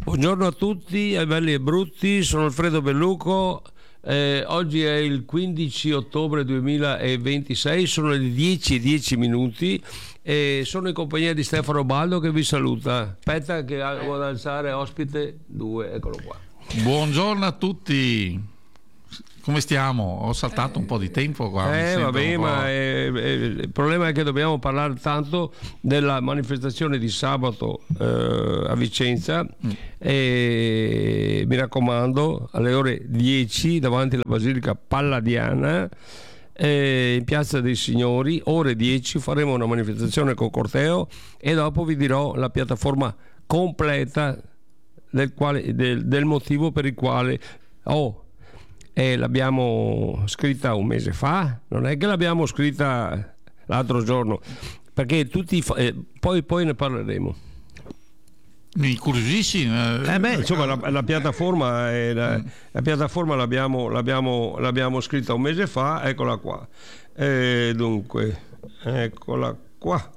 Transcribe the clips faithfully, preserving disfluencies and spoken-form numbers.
Buongiorno a tutti, ai belli e brutti, sono Alfredo Belluco. Eh, oggi è il quindici ottobre duemilaventisei, sono le dieci e dieci minuti e sono in compagnia di Stefano Baldo che vi saluta. Aspetta che vado ad alzare ospite due, eccolo qua. Buongiorno a tutti. Come stiamo? Ho saltato un po' di tempo qua. Eh vabbè, ma è, è, il problema è che dobbiamo parlare tanto della manifestazione di sabato eh, a Vicenza mm. e mi raccomando alle ore dieci davanti alla Basilica Palladiana eh, in Piazza dei Signori, ore dieci faremo una manifestazione con corteo e dopo vi dirò la piattaforma completa del, quale, del, del motivo per il quale oh, E l'abbiamo scritta un mese fa, non è che l'abbiamo scritta l'altro giorno, perché tutti eh, poi, poi ne parleremo. Mi incuriosisci? Eh beh, insomma, la, la piattaforma, è la, la piattaforma l'abbiamo, l'abbiamo, l'abbiamo scritta un mese fa, eccola qua. Eh, dunque, eccola qua.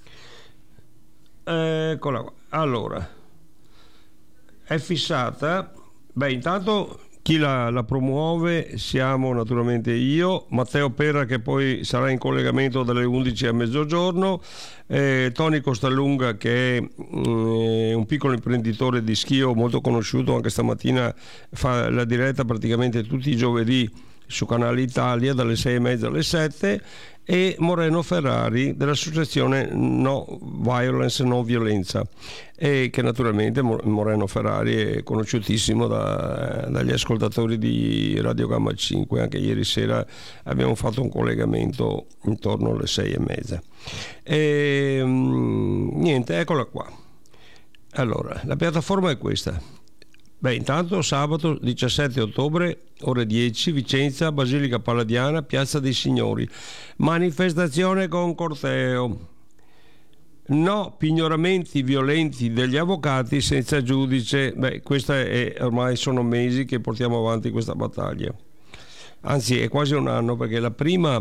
Eccola qua. Allora, è fissata. Beh, intanto chi la, la promuove siamo naturalmente io, Matteo Perra che poi sarà in collegamento dalle undici a mezzogiorno, eh, Tony Costallunga che è mm, un piccolo imprenditore di schio molto conosciuto, anche stamattina fa la diretta praticamente tutti i giovedì su Canale Italia dalle sei e mezza alle sette, e Moreno Ferrari dell'associazione No Violence, No Violenza, e che naturalmente Moreno Ferrari è conosciutissimo da, dagli ascoltatori di Radio Gamma cinque. Anche ieri sera abbiamo fatto un collegamento intorno alle sei e mezza e, niente, eccola qua. Allora, la piattaforma è questa. Beh, intanto sabato diciassette ottobre, ore dieci, Vicenza, Basilica Palladiana, Piazza dei Signori. Manifestazione con corteo. No pignoramenti violenti degli avvocati senza giudice. Beh, questa è, ormai sono mesi che portiamo avanti questa battaglia. Anzi, è quasi un anno, perché la prima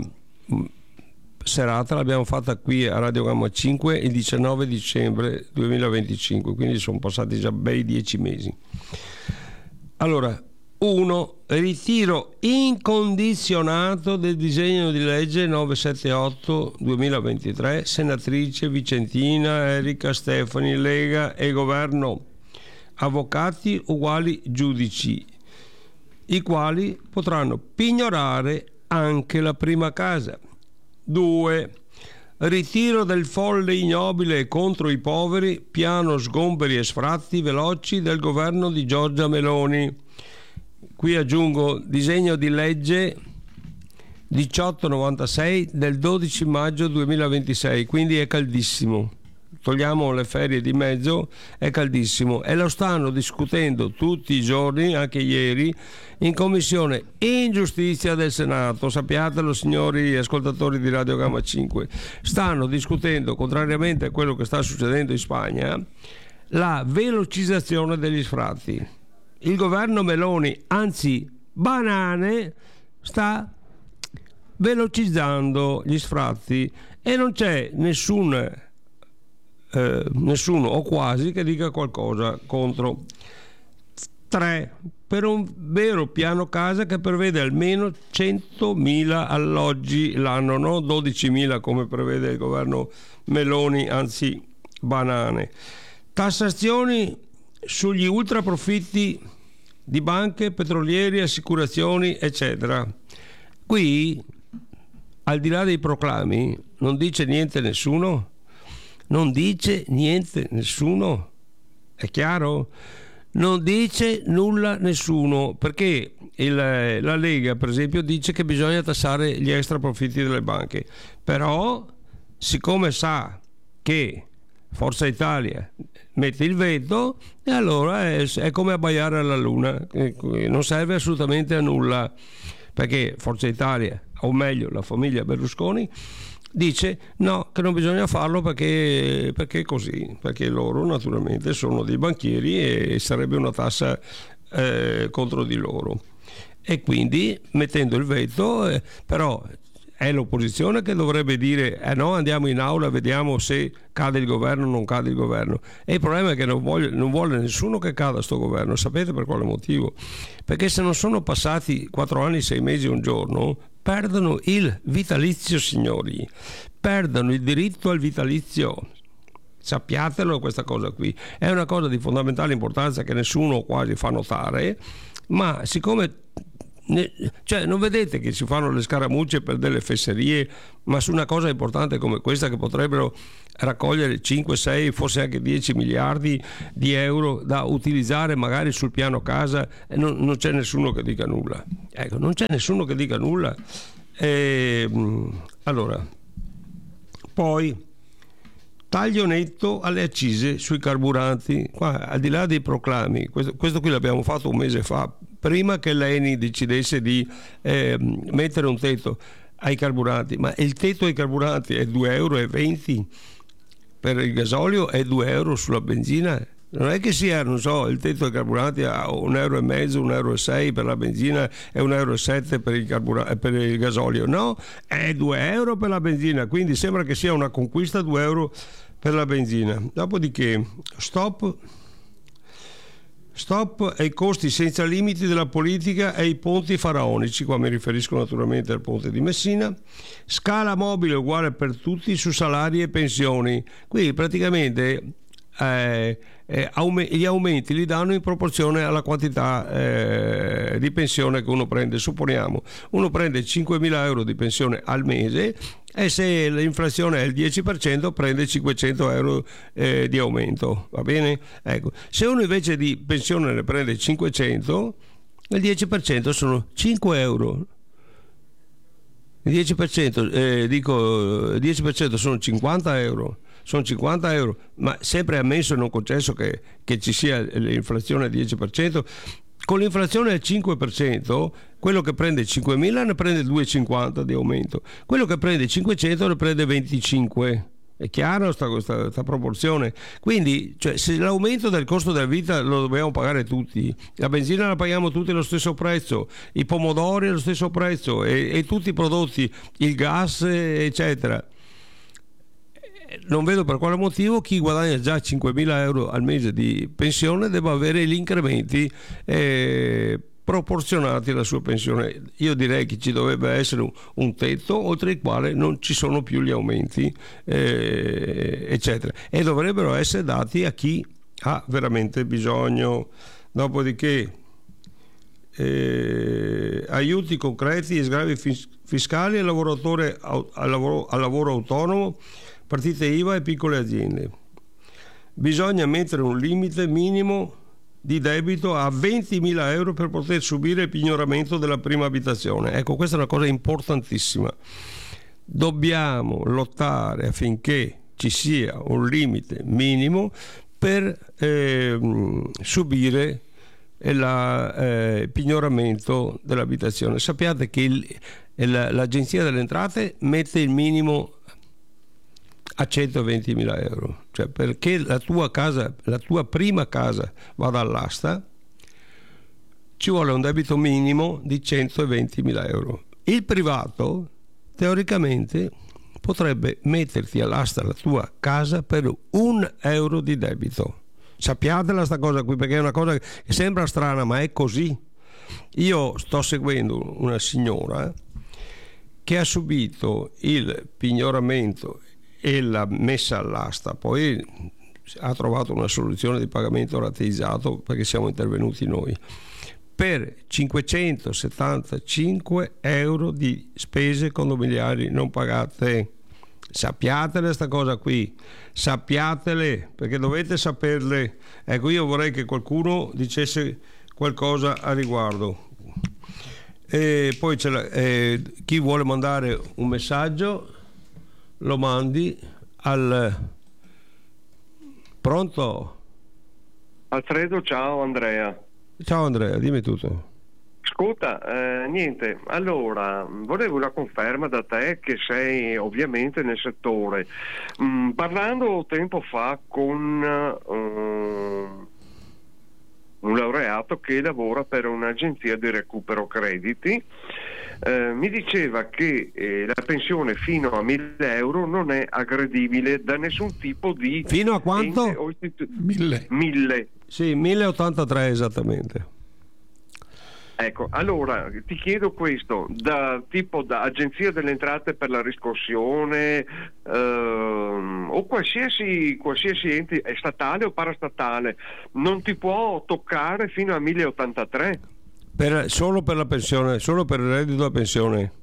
serata l'abbiamo fatta qui a Radio Gamma cinque il diciannove dicembre duemilaventicinque, quindi sono passati già bei dieci mesi. Allora, uno, ritiro incondizionato del disegno di legge novecentosettantotto duemilaventitré, senatrice Vicentina Erika Stefani, Lega e Governo. Avvocati uguali giudici, i quali potranno pignorare anche la prima casa. Due, ritiro del folle ignobile contro i poveri, piano sgomberi e sfratti veloci del governo di Giorgia Meloni. Qui aggiungo disegno di legge diciottonovantasei del dodici maggio duemilaventisei, quindi è caldissimo. Togliamo le ferie di mezzo, è caldissimo e lo stanno discutendo tutti i giorni, anche ieri, in Commissione in Giustizia del Senato. Sappiatelo, signori ascoltatori di Radio Gamma cinque, stanno discutendo, contrariamente a quello che sta succedendo in Spagna, la velocizzazione degli sfratti. Il governo Meloni, anzi banane, sta velocizzando gli sfratti e non c'è nessun Eh, nessuno o quasi che dica qualcosa contro. Tre, per un vero piano casa che prevede almeno centomila alloggi l'anno, non dodicimila come prevede il governo Meloni, anzi banane. Tassazioni sugli ultraprofitti di banche, petrolieri, assicurazioni eccetera. Qui, al di là dei proclami, non dice niente nessuno. Non dice niente nessuno, è chiaro? Non dice nulla nessuno, perché il, la Lega per esempio dice che bisogna tassare gli extra profitti delle banche, però siccome sa che Forza Italia mette il veto, e allora è, è come abbaiare alla luna, non serve assolutamente a nulla, perché Forza Italia, o meglio la famiglia Berlusconi, dice no, che non bisogna farlo perché, perché così, perché loro naturalmente sono dei banchieri e sarebbe una tassa eh, contro di loro, e quindi mettendo il veto eh, però è l'opposizione che dovrebbe dire eh no, andiamo in aula, vediamo se cade il governo o non cade il governo. E il problema è che non vuole, non vuole nessuno che cada sto governo. Sapete per quale motivo? Perché se non sono passati quattro anni, sei mesi e un giorno, perdono il vitalizio, signori, perdono il diritto al vitalizio. Sappiatelo questa cosa qui, è una cosa di fondamentale importanza che nessuno quasi fa notare, ma siccome ne, cioè non vedete che si fanno le scaramucce per delle fesserie, ma su una cosa importante come questa che potrebbero raccogliere cinque, sei, forse anche dieci miliardi di euro da utilizzare magari sul piano casa, e non, non c'è nessuno che dica nulla. Ecco, non c'è nessuno che dica nulla. E, allora, poi taglio netto alle accise sui carburanti. Qua, al di là dei proclami, questo, questo qui l'abbiamo fatto un mese fa, prima che l'Eni decidesse di eh, mettere un tetto ai carburanti, ma il tetto ai carburanti è due euro e venti per il gasolio, è due euro sulla benzina. Non è che sia, non so, il tetto ai carburanti a un euro e mezzo, un euro e sei per la benzina e un euro e sette per il, carbura- per il gasolio, no, è due euro per la benzina, quindi sembra che sia una conquista due euro per la benzina. Dopodiché stop stop ai costi senza limiti della politica e ai ponti faraonici, qua mi riferisco naturalmente al ponte di Messina. Scala mobile uguale per tutti su salari e pensioni. Qui praticamente Eh, eh, aume- gli aumenti li danno in proporzione alla quantità eh, di pensione che uno prende. Supponiamo uno prende cinquemila euro di pensione al mese e se l'inflazione è il dieci per cento prende cinquecento euro eh, di aumento, va bene? Ecco. Se uno invece di pensione ne prende cinquecento, il dieci per cento sono cinque euro. Il dieci per cento, eh, dico, il dieci per cento sono cinquanta euro. Sono cinquanta euro, ma sempre ammesso e non concesso che, che ci sia l'inflazione al dieci per cento. Con l'inflazione al cinque per cento, quello che prende cinquemila ne prende due virgola cinquanta di aumento, quello che prende cinquecento ne prende venticinque. È chiaro questa proporzione? Quindi, cioè, se l'aumento del costo della vita lo dobbiamo pagare tutti, la benzina la paghiamo tutti allo stesso prezzo, i pomodori allo stesso prezzo e, e tutti i prodotti, il gas, eccetera. Non vedo per quale motivo chi guadagna già cinquemila euro al mese di pensione debba avere gli incrementi eh, proporzionati alla sua pensione. Io direi che ci dovrebbe essere un, un tetto oltre il quale non ci sono più gli aumenti, eh, eccetera, e dovrebbero essere dati a chi ha veramente bisogno. Dopodiché eh, aiuti concreti e sgravi fis- fiscali al lavoratore al lavoro, al lavoro autonomo, partite I V A e piccole aziende. Bisogna mettere un limite minimo di debito a ventimila euro per poter subire il pignoramento della prima abitazione. Ecco, questa è una cosa importantissima. Dobbiamo lottare affinché ci sia un limite minimo per eh, subire il eh, pignoramento dell'abitazione. Sappiate che il, il, l'Agenzia delle Entrate mette il minimo a centoventimila euro, cioè perché la tua casa, la tua prima casa vada all'asta, ci vuole un debito minimo di centoventimila euro. Il privato teoricamente potrebbe metterti all'asta la tua casa per un euro di debito. Sappiatela sta cosa qui, perché è una cosa che sembra strana, ma è così. Io sto seguendo una signora che ha subito il pignoramento e l'ha messa all'asta, poi ha trovato una soluzione di pagamento rateizzato perché siamo intervenuti noi, per cinquecentosettantacinque euro di spese condominiali non pagate. Sappiatele sta cosa qui, sappiatele, perché dovete saperle. Ecco, io vorrei che qualcuno dicesse qualcosa a riguardo. E poi c'è la, eh, chi vuole mandare un messaggio lo mandi al pronto. Alfredo, ciao Andrea. Ciao Andrea, dimmi tutto. Ascolta, eh, niente, allora volevo una conferma da te che sei ovviamente nel settore. Mm, parlando tempo fa con uh, un laureato che lavora per un'agenzia di recupero crediti, eh, mi diceva che eh, la pensione fino a mille euro non è aggredibile da nessun tipo di... Fino a quanto? ente o istitu- Mille. Mille. Sì, mille ottantatré esattamente. Ecco, allora ti chiedo questo, da tipo da Agenzia delle Entrate per la riscossione ehm, o qualsiasi, qualsiasi ente è statale o parastatale, non ti può toccare fino a mille ottantatré? Per, solo per la pensione, solo per il reddito da pensione.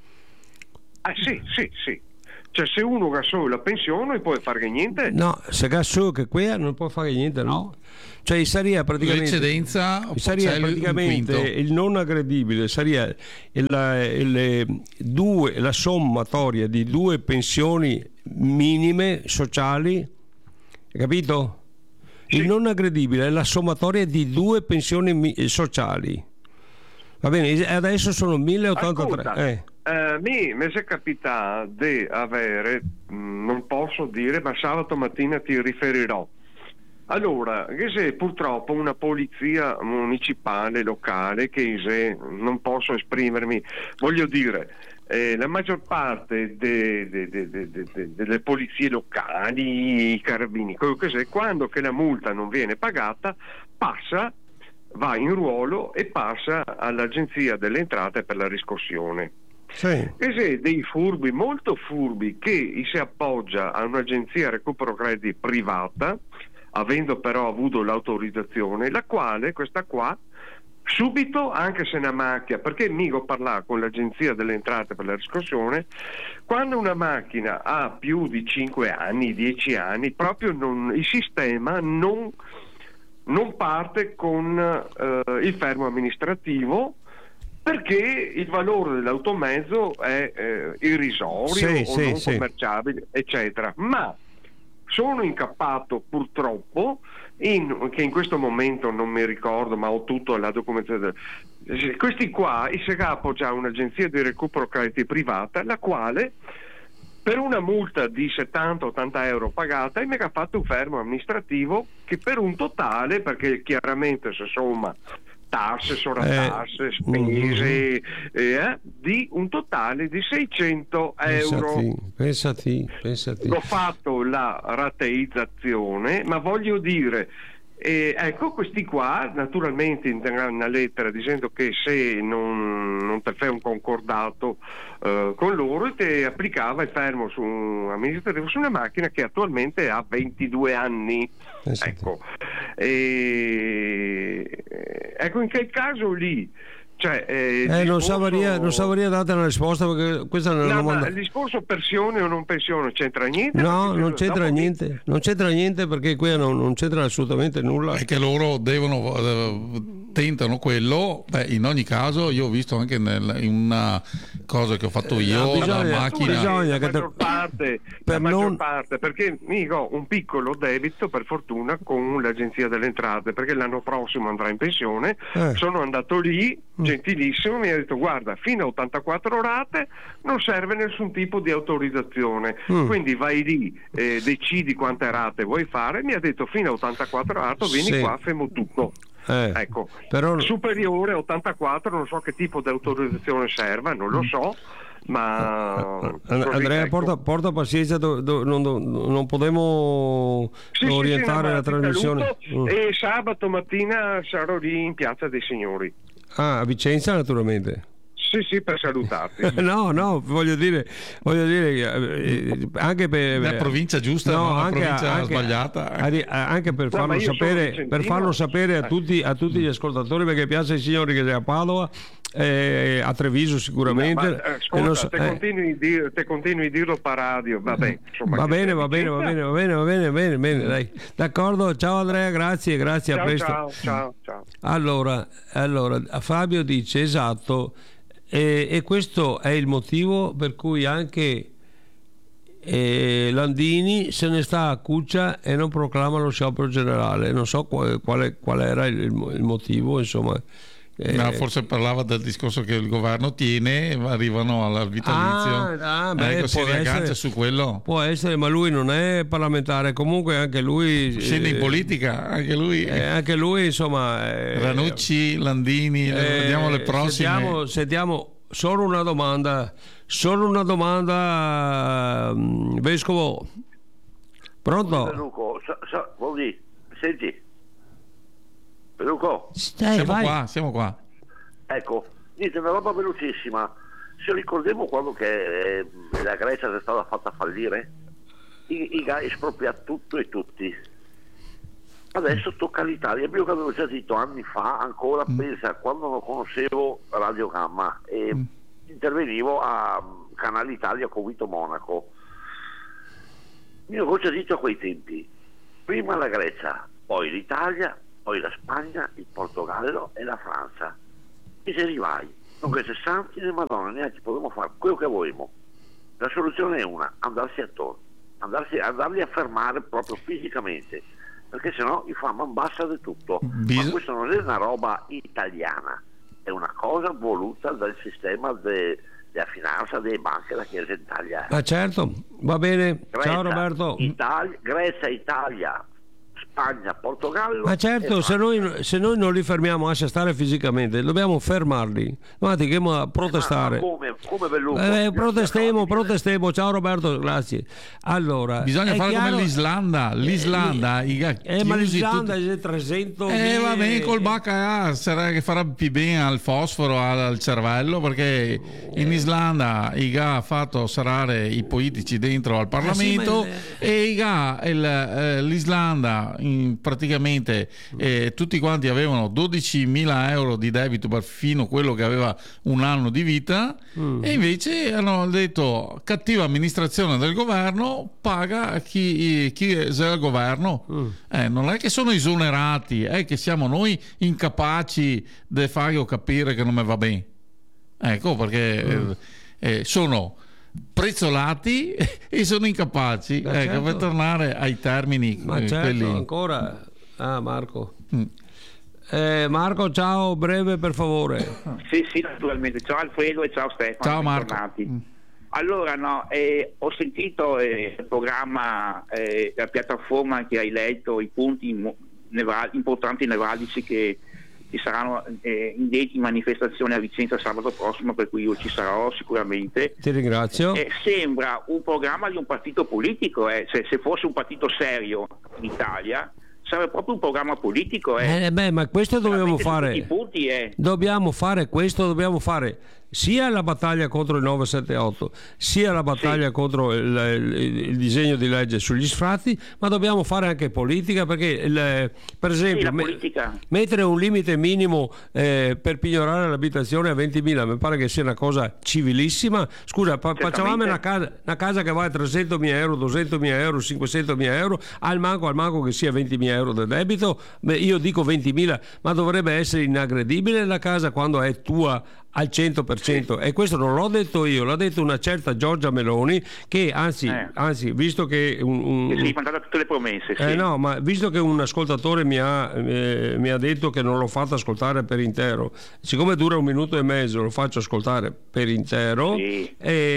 Ah sì, sì, sì. Cioè se uno ha solo la pensione non può fare niente? No, se ha solo che qui non può fare niente, no? Cioè sarebbe praticamente l'eccedenza, sarebbe praticamente il, il non aggredibile, sarebbe la, il, due, la sommatoria di due pensioni minime sociali, capito? Sì. Il non aggredibile è la sommatoria di due pensioni mi, sociali. Va bene, adesso sono mille ottantatré. Ascolta, eh. eh, mi, mi è capitato di avere, mh, non posso dire, ma sabato mattina ti riferirò. Allora, che se purtroppo una polizia municipale locale, che se non posso esprimermi, voglio dire, eh, la maggior parte de, de, de, de, de, de, delle polizie locali, i carabini, quello che se, quando che la multa non viene pagata, passa, va in ruolo e passa all'Agenzia delle Entrate per la riscossione. Sì. E se dei furbi, molto furbi, che si appoggia a un'agenzia recupero crediti privata, avendo però avuto l'autorizzazione, la quale, questa qua, subito, anche se una macchina, perché mica parlare con l'Agenzia delle Entrate per la riscossione, quando una macchina ha più di cinque anni, dieci anni, proprio non, il sistema non, non parte con eh, il fermo amministrativo, perché il valore dell'automezzo è eh, irrisorio sì, o sì, non sì. commerciabile, eccetera. Ma sono incappato purtroppo in, che in questo momento non mi ricordo, ma ho tutto la documentazione. Questi qua, il Segapo già un'agenzia di recupero crediti privata, la quale per una multa di settanta ottanta euro pagata mi ha fatto un fermo amministrativo che per un totale, perché chiaramente se somma tasse, sovrattasse, eh, spese, eh, di un totale di seicento euro. Pensati, pensati, pensati. Ho fatto la rateizzazione, ma voglio dire, eh, ecco, questi qua naturalmente intenderanno una lettera dicendo che se non, non te fai un concordato eh, con loro ti applicava il fermo su, amministrativo su una macchina che attualmente ha ventidue anni. Pensati. Ecco. E, ecco, in quel caso lì, cioè, eh, Eh, non discorso... saperia, non saperia dare una risposta, perché questa è una no, domanda. ma il discorso pensione o non pensione c'entra niente? No, non Perché c'entra dopo mi- niente, non c'entra niente, perché qui non, non c'entra assolutamente nulla. è che loro devono eh, tentano quello. Beh, in ogni caso io ho visto anche nel, in una cosa che ho fatto io, no, bisogna- la macchina bisogna- la che te- maggior parte, per la maggior non- parte, perché io ho un piccolo debito per fortuna con l'Agenzia delle Entrate, perché l'anno prossimo andrà in pensione. Eh. Sono andato lì, gentilissimo, mi ha detto guarda, fino a ottantaquattro rate non serve nessun tipo di autorizzazione, Mm. quindi vai lì, eh, decidi quante rate vuoi fare. Mi ha detto fino a ottantaquattro rate vieni Sì. qua, fermo tutto. Eh, Ecco, però superiore a ottantaquattro non so che tipo di autorizzazione serva, non lo so, ma And- così, Andrea, ecco. porta, porta pazienza, do- do- non, non- non potremo Sì, sì, orientare sì, no, ma la ti trasmissione. saluto, Mm. e sabato mattina sarò lì in Piazza dei Signori. Ah, a Vicenza naturalmente. Sì, sì, per salutarti. No, no, voglio dire, voglio dire eh, anche per la provincia giusta, no, non la anche- provincia anche- sbagliata. arri- anche per No, farlo ma io sono sapere, vicentino. per farlo sapere a Eh. tutti, a tutti gli ascoltatori, perché Piazza dei Signori che è a Padova, eh, a Treviso sicuramente. Ma, eh, e non ascolta, so- te, eh, continui di- te continui a dirlo per radio, vabbè, insomma, va che bene, sei va bene, va Vicenza. bene, va bene, va bene, va bene, bene, dai. D'accordo, ciao Andrea, grazie, grazie, a Ciao, presto. ciao, ciao, ciao. Allora, allora, Fabio dice esatto, e, e questo è il motivo per cui anche eh, Landini se ne sta a Cuccia e non proclama lo sciopero generale. Non so qual, qual, qual era il, il motivo, insomma. Eh, Ma forse parlava del discorso che il governo tiene, arrivano al vitalizio. Ah, ah, beh, ecco, si può riaggancia essere- su quello. può essere, ma lui non è parlamentare, comunque anche lui Scende in eh, politica, anche lui. eh, anche lui insomma eh, Ranucci, Landini, Eh, vediamo le prossime. Sentiamo, sentiamo, solo una domanda, solo una domanda, mh, Vescovo. Pronto? Peluco, so, so, vuol dire, senti, Peluco, Stai, siamo vai. qua, siamo qua. ecco, niente, una roba velocissima. Se ricordiamo quando che eh, la Grecia è stata fatta fallire, i, i gai espropria tutto e tutti. Adesso tocca all'Italia. Io che avevo già detto anni fa, ancora mm. pensa, quando non conoscevo Radio Gamma e mm. intervenivo a Canale Italia con Vito Monaco. Io avevo già detto a quei tempi, prima la Grecia, poi l'Italia, poi la Spagna, il Portogallo e la Francia. E se arrivai, non che se santi né Madonna, neanche potremmo fare quello che vogliamo. La soluzione è una, andarsi attorno, andarsi, andarli a fermare proprio fisicamente, perché sennò i fanno bassa di tutto. Bis- Ma questa non è una roba italiana, è una cosa voluta dal sistema de, della finanza, delle banche, della Chiesa Italia. Ma certo, va bene. Grecia, Ciao Roberto. Italia, Grecia, Italia, Spagna, Portogallo. Ma certo, se noi, se noi non li fermiamo a stare fisicamente, dobbiamo fermarli. Guardi che a protestare. Ma, ma come, come Bellucco? Eh, protestiamo, protestiamo. Ciao Roberto, grazie. Allora, Bisogna fare chiaro, come l'Islanda. L'Islanda, eh, i ga- eh, ma chiusi l'Islanda tutti- è trecento. Eh va bene, col bacca sarà che farà più bene al fosforo, al, al cervello, perché in Islanda i ga ha fatto sarare i politici dentro al Parlamento, Eh sì, ma- e i ga, il, eh, l'Islanda in- praticamente eh, tutti quanti avevano dodicimila euro di debito per fino a quello che aveva un anno di vita, Mm. e invece hanno detto cattiva amministrazione del governo, paga chi, chi è al governo. Mm. Eh, non è che sono esonerati, è che siamo noi incapaci di farlo capire che non mi va bene. Ecco perché Mm. eh, eh, sono prezzolati e sono incapaci. Ma Ecco, certo. per tornare ai termini, Ma eh, certo, quelli. ancora. Ah, Marco. Mm. Eh, Marco, ciao, breve per favore. Sì, sì, naturalmente. Ciao Alfredo e ciao Stefano. Ciao Marco. bentornati. Mm. Allora, no, eh, ho sentito eh, il programma, eh, la piattaforma che hai letto, i punti mo- neva- importanti nevralgici che ci saranno eh, indetti in manifestazione a Vicenza sabato prossimo, per cui io ci sarò sicuramente. Ti ringrazio. Eh, sembra un programma di un partito politico, eh. Cioè, se fosse un partito serio in Italia sarebbe proprio un programma politico. Eh. Eh, beh, ma questo dobbiamo Veramente su fare. tutti i punti, eh. Dobbiamo fare questo, dobbiamo fare sia la battaglia contro il nove sette otto, sia la battaglia Sì. contro il, il- il disegno di legge sugli sfratti, ma dobbiamo fare anche politica, perché il- per esempio la me- politica. mettere un limite minimo eh, per pignorare l'abitazione a ventimila mi pare che sia una cosa civilissima. Scusa, fa- Certamente. facciamo una casa, una casa che vale trecentomila euro, duecentomila euro, cinquecentomila euro, al manco al manco che sia ventimila euro del debito. Beh, io dico ventimila, ma dovrebbe essere inaggredibile la casa quando è tua al cento per cento, e questo non l'ho detto io, l'ha detto una certa Giorgia Meloni, che anzi, Eh. anzi visto che un, un- Che si è mandata tutte le promesse, sì. eh no, ma visto che un ascoltatore mi ha, eh, mi ha detto che non l'ho fatto ascoltare per intero, siccome dura un minuto e mezzo lo faccio ascoltare per intero. Sì.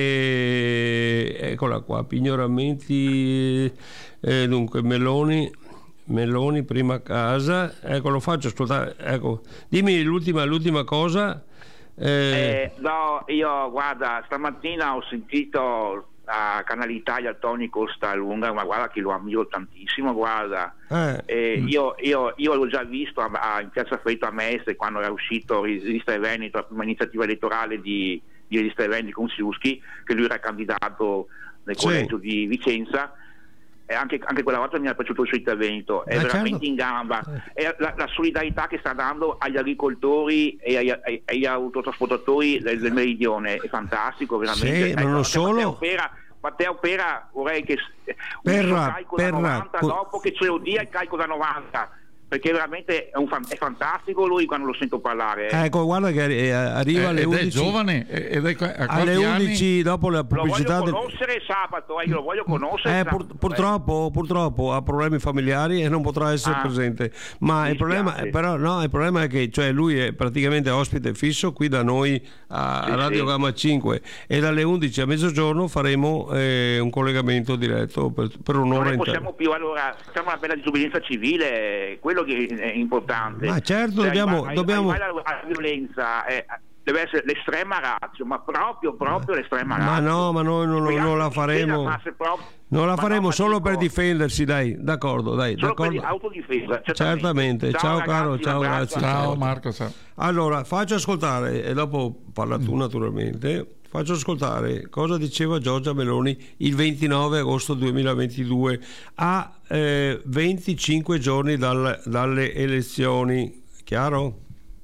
E eccola qua, pignoramenti, eh, dunque Meloni Meloni prima casa, ecco, lo faccio ascoltare, ecco, dimmi l'ultima, l'ultima cosa. Eh, Eh, no, io guarda, stamattina ho sentito a Canale Italia Tony Costa Lunga, ma guarda che lo ammiro tantissimo, guarda. eh, Eh, io, io, io l'ho già visto a, a, in piazza Freddo a Mestre quando era uscito Ristra e Veneto, la prima iniziativa elettorale di, di Ristra e Veneto con Siuschi, che lui era candidato nel Sì. collegio di Vicenza. E anche, anche quella volta mi è piaciuto il suo intervento, è Ma veramente certo. in gamba. È la, la solidarietà che sta dando agli agricoltori e agli, ai- agli autotrasportatori del, del meridione è fantastico, veramente. Sì, ma Ecco, non anche solo. Matteo Pera, Matteo Pera vorrei che Per- un carico da per- novanta co- dopo che c'è un dia il carico da novanta, perché veramente è, un fan- è fantastico lui quando lo sento parlare. eh. ecco, guarda che arri- eh, arriva alle ed è undici, giovane ed è qua- a alle quanti anni? undici dopo la Lo voglio pubblicità del- conoscere sabato, eh, io lo voglio conoscere Eh, sabato, pur- purtroppo, purtroppo ha problemi familiari e non potrà essere Ah, presente. Ma mi il problema, dispiace. però, no, il problema è che cioè, lui è praticamente ospite fisso qui da noi a, Sì, a Radio sì. Gamma cinque, e dalle undici a mezzogiorno faremo eh, un collegamento diretto per, per Non un'ora ne intera. possiamo più, allora facciamo una bella disobbedienza civile, quello che è importante. Ma certo, Cioè, dobbiamo- arriva- dobbiamo- arrivare alla, alla violenza, eh, deve essere l'estrema razio, ma proprio proprio l'estrema razio. Ma no, ma noi non, non la faremo. Non la faremo no, solo dico, per difendersi, dai, d'accordo, dai, solo d'accordo. per autodifesa. Certamente. Ciao, ciao ragazzi, caro, ciao, grazie. Ciao Marco, ciao. Allora, faccio ascoltare, e dopo parla tu naturalmente, faccio ascoltare cosa diceva Giorgia Meloni il ventinove agosto duemilaventidue, a eh, venticinque giorni dal, dalle elezioni, chiaro?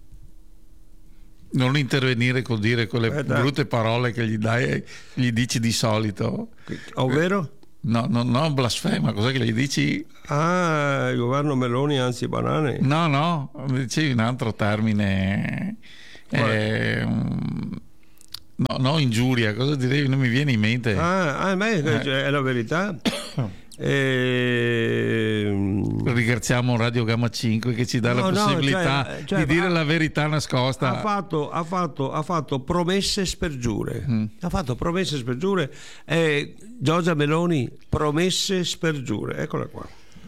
Non intervenire col dire quelle eh, brutte parole che gli dai, gli dici di solito. Ovvero? No, no, no, blasfema, cos'è che gli dici? Ah, il governo Meloni anzi banane. No, no, dicevi un altro termine. Eh, no, no, ingiuria, cosa direi? Non mi viene in mente. Ah, ah beh, eh. è la verità. E... Ringraziamo Radio Gamma cinque che ci dà no, la possibilità no, cioè, cioè, di dire ha, la verità nascosta. Ha fatto, ha fatto, ha fatto promesse spergiure. Mm. Ha fatto promesse spergiure. Eh, Giorgia Meloni, promesse spergiure. Eccola qua.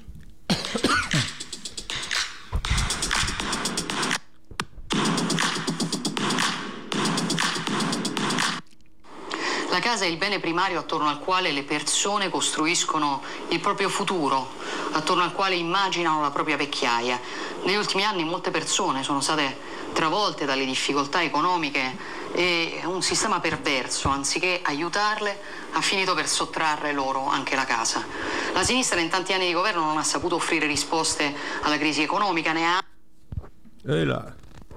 La casa è il bene primario attorno al quale le persone costruiscono il proprio futuro, attorno al quale immaginano la propria vecchiaia. Negli ultimi anni molte persone sono state travolte dalle difficoltà economiche e un sistema perverso, anziché aiutarle, ha finito per sottrarre loro anche la casa. La sinistra in tanti anni di governo non ha saputo offrire risposte alla crisi economica, ne ha, e là.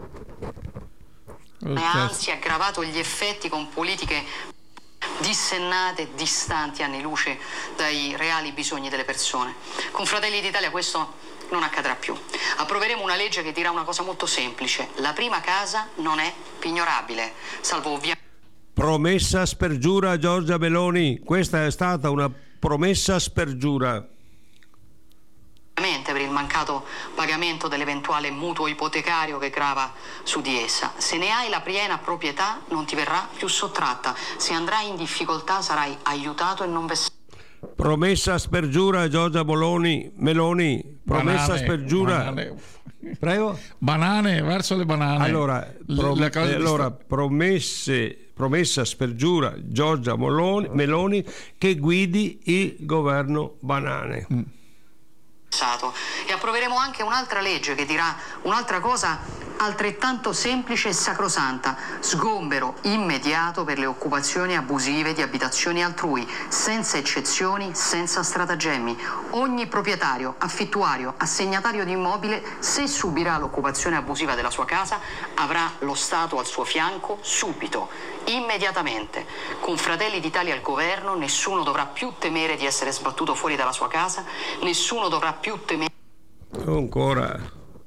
ne ha anzi aggravato gli effetti con politiche dissennate, distanti anni luce dai reali bisogni delle persone. Con Fratelli d'Italia questo non accadrà più. Approveremo una legge che dirà una cosa molto semplice: la prima casa non è pignorabile, salvo ovviamente. Promessa spergiura, Giorgia Meloni, questa è stata una promessa spergiura. Per il mancato pagamento dell'eventuale mutuo ipotecario che grava su di essa. Se ne hai la piena proprietà non ti verrà più sottratta. Se andrai in difficoltà sarai aiutato e non vessato. Promessa spergiura, Giorgia Meloni, Meloni, promessa banane, spergiura. Banane. Prego? Banane, verso le banane. Allora, prom- eh, allora promesse, promessa spergiura, Giorgia Meloni, Meloni che guidi il governo banane. Mm. E approveremo anche un'altra legge che dirà un'altra cosa altrettanto semplice e sacrosanta: sgombero immediato per le occupazioni abusive di abitazioni altrui, senza eccezioni, senza stratagemmi. Ogni proprietario, affittuario, assegnatario di immobile, se subirà l'occupazione abusiva della sua casa, avrà lo Stato al suo fianco subito, immediatamente. Con Fratelli d'Italia al governo nessuno dovrà più temere di essere sbattuto fuori dalla sua casa, nessuno dovrà più temere. Ancora.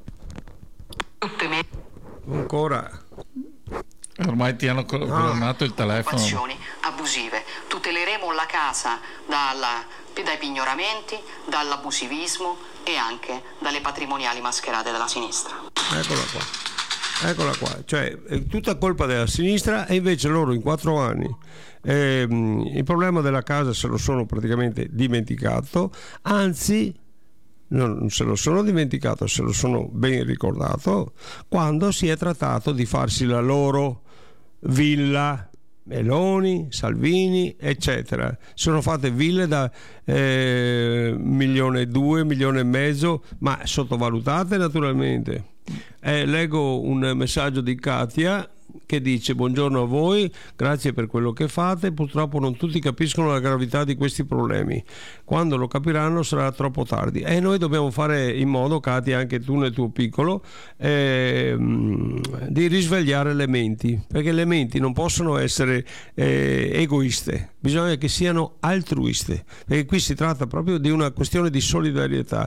Ancora. Ormai ti hanno coronato il telefono. Abusive. Tuteleremo la casa dalla, dai pignoramenti, dall'abusivismo e anche dalle patrimoniali mascherate della sinistra. Eccola qua. Eccola qua. Cioè, è tutta colpa della sinistra e invece loro in quattro anni ehm, il problema della casa se lo sono praticamente dimenticato, anzi non se lo sono dimenticato, se lo sono ben ricordato quando si è trattato di farsi la loro villa. Meloni, Salvini, eccetera. Sono fatte ville da eh, milione e due, milione e mezzo, ma sottovalutate naturalmente. Eh, leggo un messaggio di Katia che dice: buongiorno a voi, grazie per quello che fate, purtroppo non tutti capiscono la gravità di questi problemi, quando lo capiranno sarà troppo tardi e noi dobbiamo fare in modo, Katia, anche tu nel tuo piccolo, eh, di risvegliare le menti, perché le menti non possono essere eh, egoiste, bisogna che siano altruiste, perché qui si tratta proprio di una questione di solidarietà.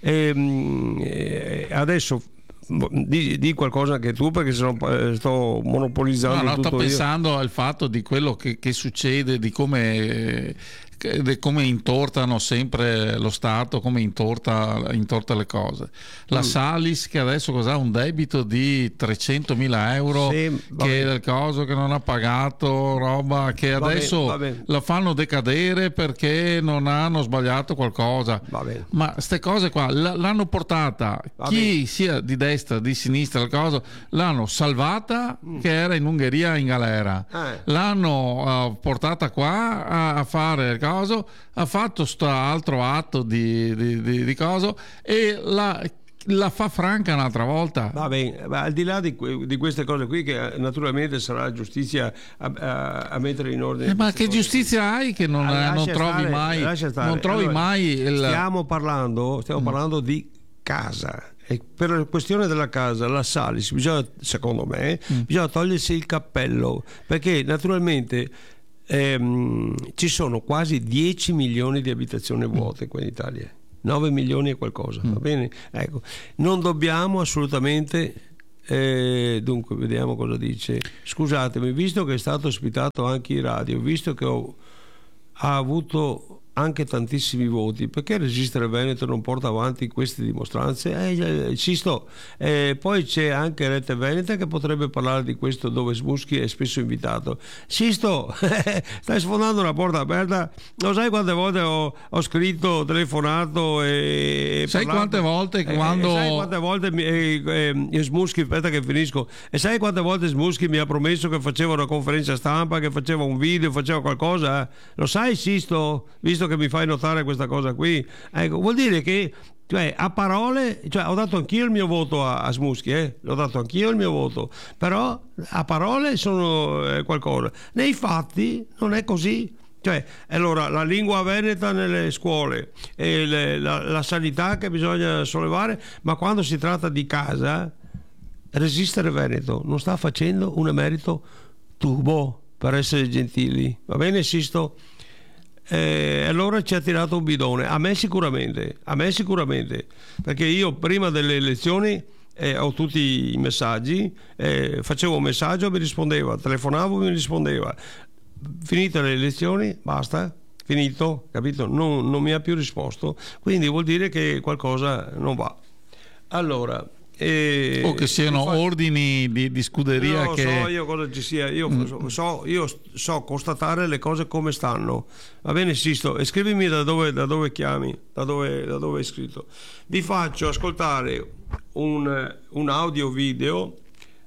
E, adesso Di, di qualcosa anche tu, perché sennò sto monopolizzando. No, no, tutto sto io. pensando al fatto di quello che, che succede, di come di come intortano sempre lo Stato, come intorta, intorta le cose. La mm. Salis che adesso cos'ha un debito di trecentomila euro, sì, che è del coso che non ha pagato, roba che va adesso bene, bene. la fanno decadere perché non hanno sbagliato qualcosa. Ma queste cose qua l'hanno portata va chi bene. sia di destra, di sinistra, il coso, l'hanno salvata mm. che era in Ungheria in galera, eh. l'hanno uh, portata qua a, a fare il coso, ha fatto sto altro atto di, di, di, di coso e la la fa franca un'altra volta. Va bene, ma al di là di, di queste cose qui, che naturalmente sarà la giustizia a, a, a mettere in ordine. Eh, ma che cose. giustizia hai che non, ah, non trovi stare, mai? Non trovi allora, mai il... Stiamo parlando, stiamo mm. parlando di casa. E per la questione della casa, la Salis, bisogna, secondo me, mm. bisogna togliersi il cappello, perché naturalmente ehm, ci sono quasi dieci milioni di abitazioni vuote mm. qua in Italia. nove milioni e qualcosa, mm. va bene? Ecco, non dobbiamo assolutamente eh, dunque vediamo cosa dice. Scusatemi, visto che è stato ospitato anche in radio, visto che ho, ha avuto anche tantissimi voti, perché Resistere Veneto non porta avanti queste dimostranze? Eh, ci sto. Eh, poi c'è anche Rete Veneta che potrebbe parlare di questo, dove Smuschi è spesso invitato. Ci sto. Stai sfondando una porta aperta. Lo sai quante volte ho, ho scritto, telefonato e sai parlato? Quante volte quando eh, sai quante volte eh, eh, Smuschi, aspetta che finisco, e sai quante volte Smuschi mi ha promesso che faceva una conferenza stampa, che faceva un video, faceva qualcosa? Lo sai, Sisto, visto che mi fai notare questa cosa qui, ecco, vuol dire che, cioè, a parole, cioè, ho dato anch'io il mio voto a, a Smuschi, eh? L'ho dato anch'io il mio voto, però a parole sono eh, qualcosa, nei fatti non è così. Cioè, allora, la lingua veneta nelle scuole e le, la, la sanità che bisogna sollevare, ma quando si tratta di casa, Resistere Veneto non sta facendo un emerito tubo, per essere gentili, va bene, Sisto? Eh, allora ci ha tirato un bidone, a me sicuramente, a me sicuramente, perché io prima delle elezioni eh, ho tutti i messaggi, eh, facevo un messaggio, mi rispondeva, telefonavo, mi rispondeva, finite le elezioni, basta, finito, capito? Non, non mi ha più risposto, quindi vuol dire che qualcosa non va. Allora, E o che siano fa... ordini di, di scuderia. Io che so io cosa ci sia, io, mm. so, io so constatare le cose come stanno, va bene, Sisto, e scrivimi da dove, da dove chiami, da dove, da dove hai scritto. Vi faccio ascoltare un, un audio video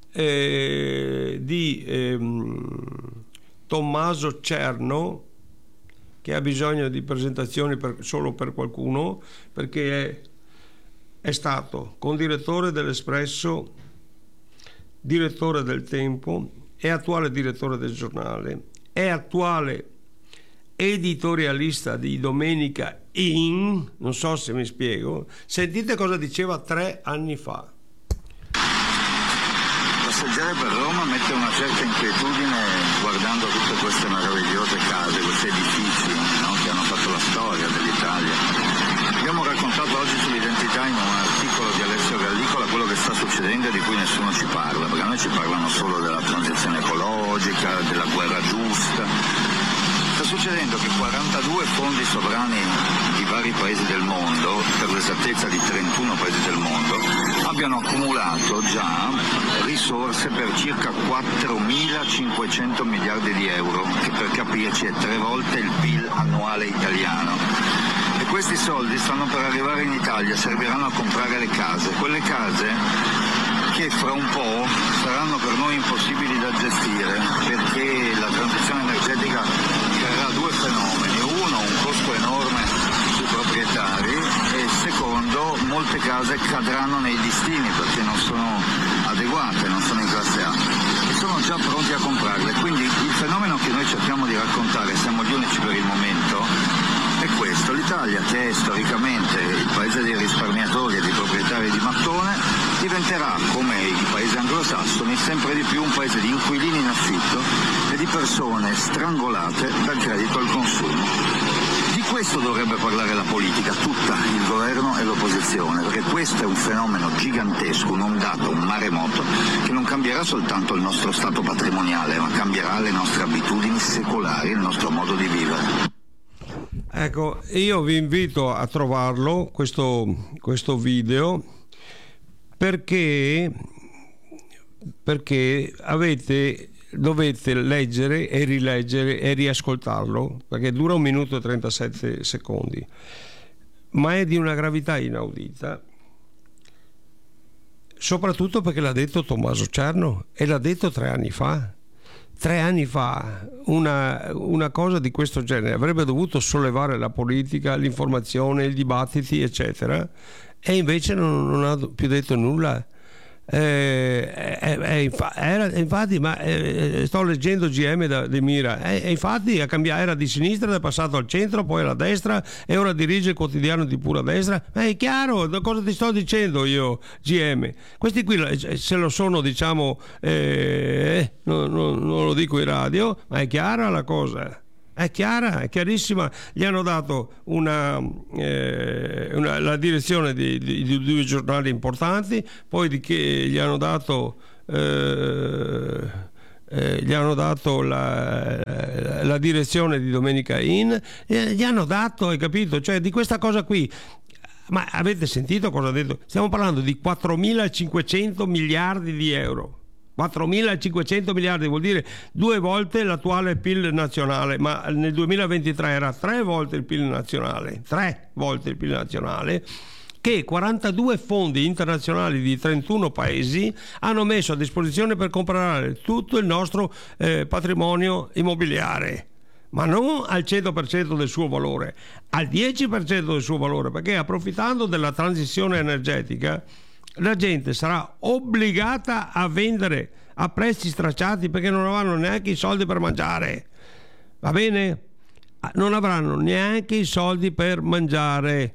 eh, di ehm, Tommaso Cerno, che ha bisogno di presentazioni per, solo per qualcuno, perché è È stato condirettore dell'Espresso, direttore del Tempo, è attuale direttore del giornale, è attuale editorialista di Domenica In, non so se mi spiego. Sentite cosa diceva tre anni fa. Passeggiare per Roma mette una certa inquietudine guardando tutte queste meravigliose case, questi edifici, no, che hanno fatto la storia dell'Italia. Abbiamo raccontato oggi sull'identità in un articolo di Alessio Gallicola quello che sta succedendo e di cui nessuno ci parla, perché a noi ci parlano solo della transizione ecologica, della guerra giusta. Sta succedendo che quarantadue fondi sovrani di vari paesi del mondo, per l'esattezza di trentuno paesi del mondo, abbiano accumulato già risorse per circa quattromilacinquecento miliardi di euro, che per capirci è tre volte il P I L annuale italiano. E questi soldi stanno per arrivare in Italia, serviranno a comprare le case, quelle case che fra un po' saranno per noi impossibili da gestire, perché la transizione energetica creerà due fenomeni: uno, un costo enorme sui proprietari, e secondo, molte case cadranno nei listini perché non sono adeguate, non sono in classe A, e sono già pronti a comprarle. Quindi il fenomeno che noi cerchiamo di raccontare, siamo gli unici per il momento, è questo: l'Italia, che è storicamente il paese dei risparmiatori e dei proprietari di mattone, diventerà, come i paesi anglosassoni, sempre di più un paese di inquilini in affitto e di persone strangolate dal credito al consumo. Di questo dovrebbe parlare la politica tutta, il governo e l'opposizione, perché questo è un fenomeno gigantesco, un'ondata, un maremoto che non cambierà soltanto il nostro stato patrimoniale, ma cambierà le nostre abitudini secolari, il nostro modo di vivere. Ecco, io vi invito a trovarlo, questo, questo video, perché, perché avete, dovete leggere e rileggere e riascoltarlo, perché dura un minuto e trentasette secondi, ma è di una gravità inaudita, soprattutto perché l'ha detto Tommaso Cerno e l'ha detto tre anni fa. Tre anni fa una, una cosa di questo genere avrebbe dovuto sollevare la politica, l'informazione, i dibattiti, eccetera, e invece non, non ha più detto nulla. Eh, eh, eh, era, infatti, ma eh, sto leggendo G M da, di Mira, eh, infatti cambiato, era di sinistra, è passato al centro, poi alla destra e ora dirige il quotidiano di pura destra. Eh, è chiaro, cosa ti sto dicendo io, G M? Questi qui se lo sono, diciamo, eh, non, non, non lo dico in radio, ma è chiara la cosa. È chiara, è chiarissima. Gli hanno dato una, eh, una la direzione di, di, di due giornali importanti, poi di che gli hanno dato eh, eh, gli hanno dato la, la direzione di Domenica In, eh, gli hanno dato, hai capito? Cioè di questa cosa qui. Ma avete sentito cosa ha detto? Stiamo parlando di quattromilacinquecento miliardi di euro. quattromilacinquecento miliardi vuol dire due volte l'attuale P I L nazionale, ma nel duemilaventitré era tre volte il P I L nazionale, tre volte il P I L nazionale, che quarantadue fondi internazionali di trentuno paesi hanno messo a disposizione per comprare tutto il nostro eh, patrimonio immobiliare, ma non al cento per cento del suo valore, al dieci per cento del suo valore, perché approfittando della transizione energetica la gente sarà obbligata a vendere a prezzi stracciati perché non avranno neanche i soldi per mangiare. Va bene? Non avranno neanche i soldi per mangiare.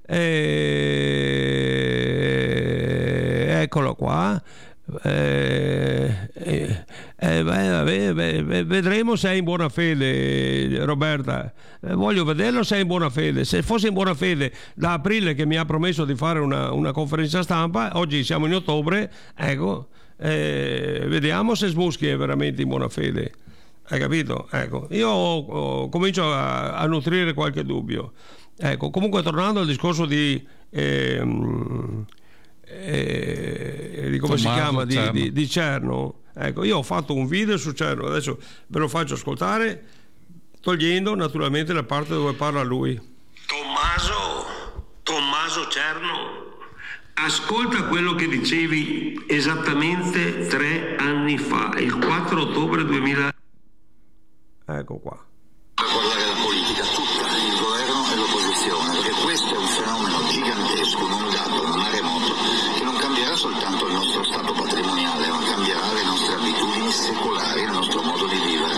E... eccolo qua. Eh, eh, eh, beh, beh, beh, vedremo se è in buona fede, Roberta. Eh, voglio vederlo se è in buona fede. Se fosse in buona fede da aprile, che mi ha promesso di fare una, una conferenza stampa, oggi siamo in ottobre, ecco, eh, vediamo se Smuschi è veramente in buona fede. Hai capito? Ecco, io oh, comincio a, a nutrire qualche dubbio. Ecco, comunque tornando al discorso di ehm, Eh, di come Tommaso si chiama di Cerno. Di, di Cerno, ecco, io ho fatto un video su Cerno, adesso ve lo faccio ascoltare, togliendo naturalmente la parte dove parla lui. Tommaso Tommaso Cerno, ascolta quello che dicevi esattamente tre anni fa, il quattro ottobre duemila. Ecco qua. A guardare la politica tutta, il governo e l'opposizione, perché questo è un fenomeno gigantesco, inondato, un maremoto, che non cambierà soltanto il nostro stato patrimoniale, ma cambierà le nostre abitudini secolari, il nostro modo di vivere.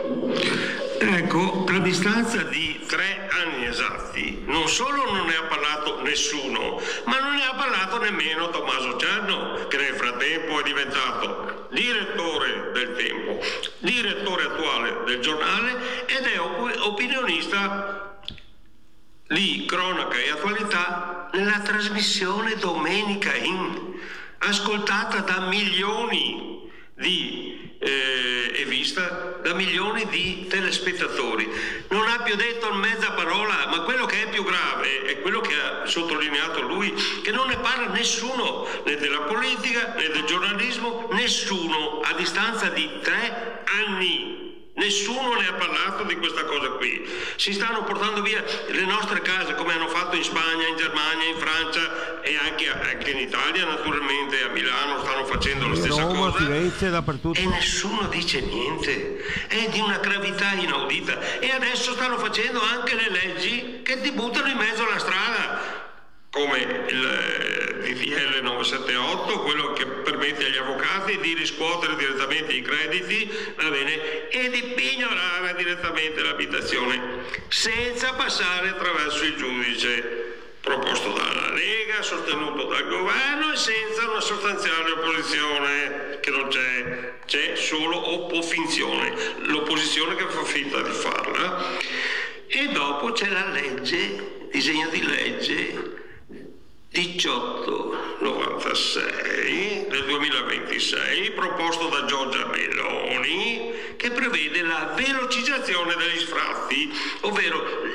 Ecco, a distanza di tre anni esatti, non solo non ne ha parlato nessuno, ma non ne ha parlato nemmeno Tommaso Cerno, che nel frattempo è diventato direttore del Tempo, direttore attuale del giornale ed è op- opinionista di cronaca e attualità nella trasmissione Domenica In, ascoltata da milioni di eh, e vista da milioni di telespettatori. Non ha più detto mezza parola, ma quello che è più grave è quello che ha sottolineato lui, che non ne parla nessuno, né della politica né del giornalismo, nessuno, a distanza di tre anni. Nessuno ne ha parlato di questa cosa qui. Si stanno portando via le nostre case, come hanno fatto in Spagna, in Germania, in Francia e anche, anche in Italia, naturalmente a Milano stanno facendo la stessa Roma, cosa. Firenze, dappertutto. E nessuno dice niente. È di una gravità inaudita. E adesso stanno facendo anche le leggi che ti buttano in mezzo alla strada, come il D D L novecentosettantotto, quello che permette agli avvocati di riscuotere direttamente i crediti, va bene, e di pignorare direttamente l'abitazione senza passare attraverso il giudice, proposto dalla Lega, sostenuto dal governo e senza una sostanziale opposizione, che non c'è, c'è solo opposizione, l'opposizione che fa finta di farla. E dopo c'è la legge, disegno di legge diciotto novantasei del duemilaventisei, proposto da Giorgia Meloni, che prevede la velocizzazione degli sfratti, ovvero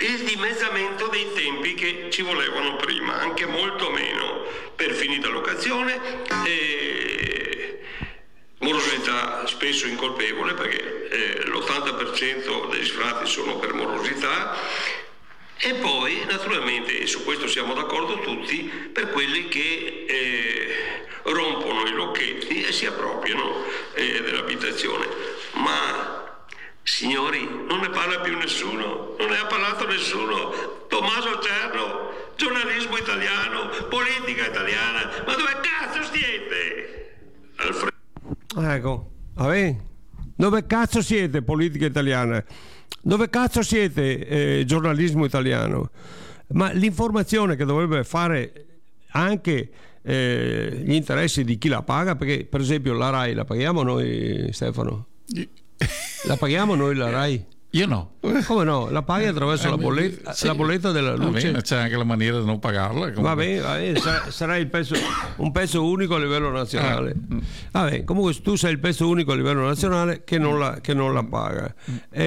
il dimezzamento dei tempi che ci volevano prima, anche molto meno per finita locazione, e morosità spesso incolpevole, perché eh, l'ottanta per cento degli sfratti sono per morosità, e poi naturalmente, e su questo siamo d'accordo tutti, per quelli che eh, rompono i locchetti e si appropriano eh, dell'abitazione. Ma signori, non ne parla più nessuno, non ne ha parlato nessuno. Tommaso Cerno, giornalismo italiano, politica italiana, ma dove cazzo siete? Alfredo. Ecco, vabbè. Dove cazzo siete, politica italiana? Dove cazzo siete, eh, giornalismo italiano? Ma l'informazione che dovrebbe fare anche eh, gli interessi di chi la paga, perché per esempio la RAI la paghiamo noi, Stefano? La paghiamo noi la RAI? Io no. Come no? La paghi attraverso eh, la, bolletta, sì. la bolletta della luce. Bene, c'è anche la maniera di non pagarla. Va bene, va bene, sarà, sarà il pezzo, un pezzo unico a livello nazionale. Ah. Vabbè, comunque tu sei il pezzo unico a livello nazionale che non la, che non la paga. E